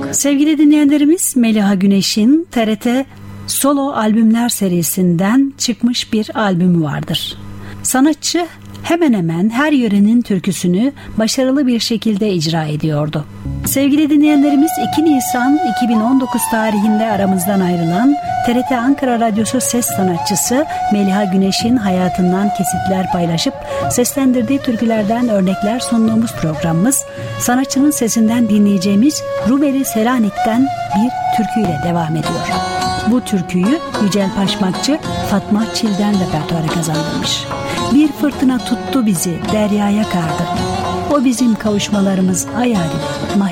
Sevgili dinleyenlerimiz, Meliha Güneş'in TRT Solo Albümler serisinden çıkmış bir albümü vardır. Sanatçı hemen hemen her yörenin türküsünü başarılı bir şekilde icra ediyordu. Sevgili dinleyenlerimiz, 2 Nisan 2019 tarihinde aramızdan ayrılan TRT Ankara Radyosu ses sanatçısı Meliha Güneş'in hayatından kesitler paylaşıp seslendirdiği türkülerden örnekler sunduğumuz programımız, sanatçının sesinden dinleyeceğimiz Rumeli Selanik'ten bir türküyle devam ediyor. Bu türküyü Yücel Paşmakçı Fatma Çil'den repertuara kazandırmış. Bir fırtına tuttu bizi, deryaya kardı. O bizim kavuşmalarımız ayari.